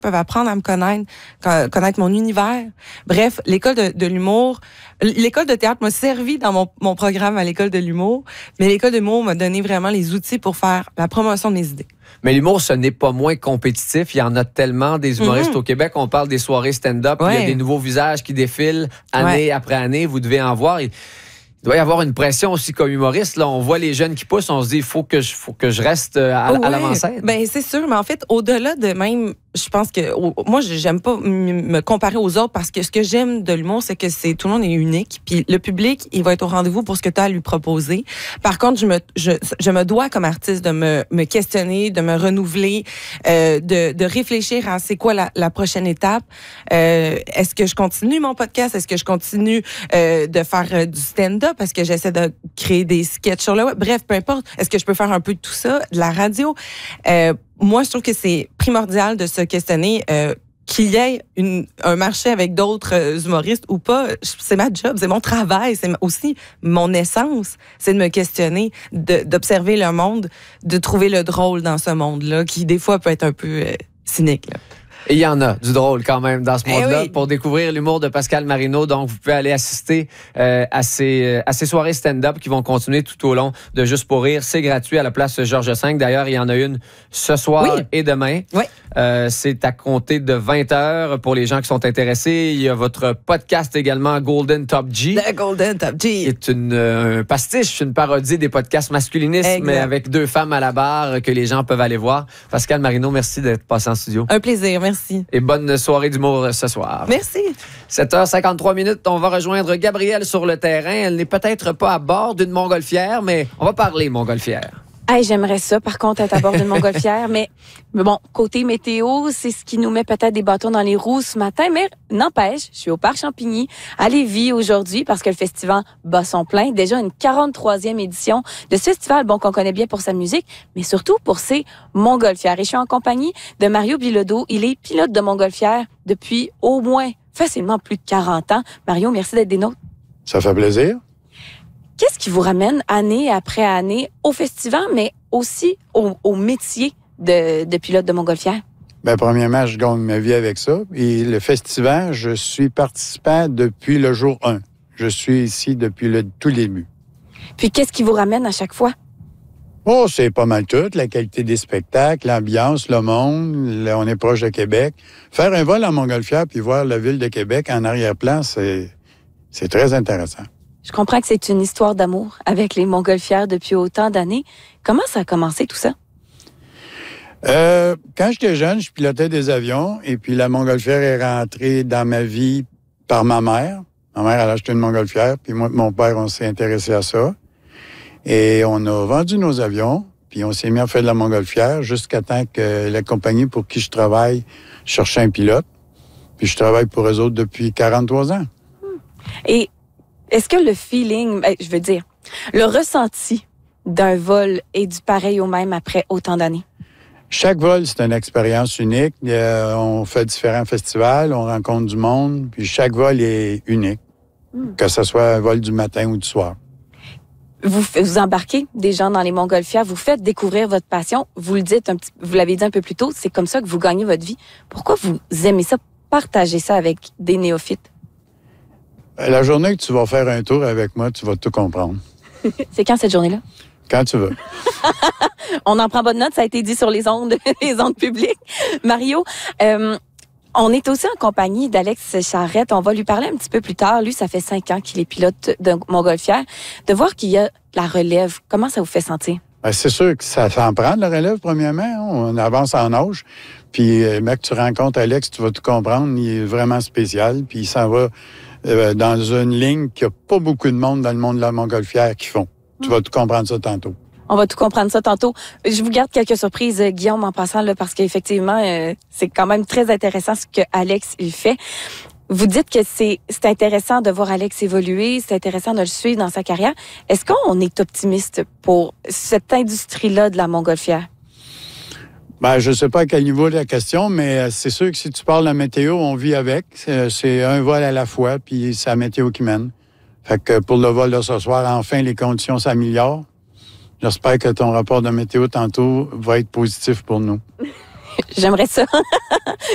peuvent apprendre à me connaître mon univers. Bref, l'école de l'humour, l'école de théâtre m'a servi dans mon programme à l'école de l'humour, mais l'école de l'humour m'a donné vraiment les outils pour faire la promotion de mes idées. Mais l'humour, ce n'est pas moins compétitif. Il y en a tellement des humoristes au Québec. On parle des soirées stand-up. Il y a des nouveaux visages qui défilent année après année. Vous devez en voir. Il doit y avoir une pression aussi comme humoriste. Là, on voit les jeunes qui poussent, on se dit il faut que je reste à l'avant-scène. Ben c'est sûr, mais en fait, au-delà de même, je pense que moi, j'aime pas me comparer aux autres parce que ce que j'aime de l'humour, c'est que tout le monde est unique. Puis le public, il va être au rendez-vous pour ce que tu as à lui proposer. Par contre, je me dois comme artiste de me questionner, de me renouveler, de réfléchir à c'est quoi la prochaine étape. Est-ce que je continue mon podcast? Est-ce que je continue de faire du stand-up? Parce que j'essaie de créer des sketchs sur le web. Bref, peu importe. Est-ce que je peux faire un peu de tout ça, de la radio? Moi, je trouve que c'est primordial de se questionner qu'il y ait un marché avec d'autres humoristes ou pas. C'est ma job, c'est mon travail, c'est aussi mon essence. C'est de me questionner, d'observer le monde, de trouver le drôle dans ce monde-là, qui des fois peut être un peu cynique, là. Et il y en a du drôle quand même dans ce monde-là. Pour découvrir l'humour de Pascal Marino, donc vous pouvez aller assister à ces soirées stand-up qui vont continuer tout au long de Juste pour rire. C'est gratuit à la place Georges V. D'ailleurs, il y en a une ce soir et demain. Oui. C'est à compter de 20h pour les gens qui sont intéressés. Il y a votre podcast également, Golden Top G. The Golden Top G. Qui est un pastiche, une parodie des podcasts masculinistes, mais avec deux femmes à la barre que les gens peuvent aller voir. Pascal Marino, merci d'être passé en studio. Un plaisir, merci. Et bonne soirée d'humour ce soir. Merci. 7h53, on va rejoindre Gabrielle sur le terrain. Elle n'est peut-être pas à bord d'une montgolfière, mais on va parler montgolfière. Hey, j'aimerais ça, par contre, être à bord d'une montgolfière. mais bon, côté météo, c'est ce qui nous met peut-être des bâtons dans les roues ce matin. Mais n'empêche, je suis au Parc Champigny, à Lévis aujourd'hui, parce que le festival bat son plein. Déjà une 43e édition de ce festival, bon, qu'on connaît bien pour sa musique, mais surtout pour ses montgolfières. Et je suis en compagnie de Mario Bilodeau. Il est pilote de montgolfière depuis au moins facilement plus de 40 ans. Mario, merci d'être des nôtres. Ça fait plaisir. Qu'est-ce qui vous ramène année après année au festival, mais aussi au métier de pilote de montgolfière? Bien, premièrement, je gagne ma vie avec ça. Et le festival, je suis participant depuis le jour 1. Je suis ici depuis le tout début. Puis, qu'est-ce qui vous ramène à chaque fois? Oh, c'est pas mal tout. La qualité des spectacles, l'ambiance, le monde. On est proche de Québec. Faire un vol en montgolfière puis voir la ville de Québec en arrière-plan, c'est très intéressant. Je comprends que c'est une histoire d'amour avec les montgolfières depuis autant d'années. Comment ça a commencé tout ça? Quand j'étais jeune, je pilotais des avions et puis la montgolfière est rentrée dans ma vie par ma mère. Ma mère, elle a acheté une montgolfière, puis moi et mon père, on s'est intéressé à ça. Et on a vendu nos avions, puis on s'est mis à faire de la montgolfière jusqu'à temps que la compagnie pour qui je travaille cherchait un pilote. Puis je travaille pour eux autres depuis 43 ans. Et est-ce que le feeling, je veux dire, le ressenti d'un vol est du pareil au même après autant d'années? Chaque vol, c'est une expérience unique. On fait différents festivals, on rencontre du monde, puis chaque vol est unique, que ce soit un vol du matin ou du soir. Vous embarquez des gens dans les montgolfières, vous faites découvrir votre passion. Vous l'avez dit un peu plus tôt, c'est comme ça que vous gagnez votre vie. Pourquoi vous aimez ça, partager ça avec des néophytes? La journée que tu vas faire un tour avec moi, tu vas tout comprendre. C'est quand cette journée-là? Quand tu veux. On en prend bonne note, ça a été dit sur les ondes publiques. Mario, on est aussi en compagnie d'Alex Charrette. On va lui parler un petit peu plus tard. Lui, ça fait 5 ans qu'il est pilote de montgolfière. De voir qu'il y a la relève, comment ça vous fait sentir? Ben, c'est sûr que ça en prend de la relève, premièrement. On avance en âge. Puis, mec, tu rencontres Alex, tu vas tout comprendre. Il est vraiment spécial. Puis, il s'en va dans une ligne qu'il n'y a pas beaucoup de monde dans le monde de la montgolfière qui font. Tu vas tout comprendre ça tantôt. On va tout comprendre ça tantôt. Je vous garde quelques surprises, Guillaume, en passant, là, parce qu'effectivement, c'est quand même très intéressant ce que Alex il fait. Vous dites que c'est intéressant de voir Alex évoluer, c'est intéressant de le suivre dans sa carrière. Est-ce qu'on est optimiste pour cette industrie-là de la montgolfière? Ben, je ne sais pas à quel niveau de la question, mais c'est sûr que si tu parles de la météo, on vit avec. C'est un vol à la fois, puis c'est la météo qui mène. Fait que pour le vol de ce soir, enfin, les conditions s'améliorent. J'espère que ton rapport de météo tantôt va être positif pour nous. J'aimerais ça.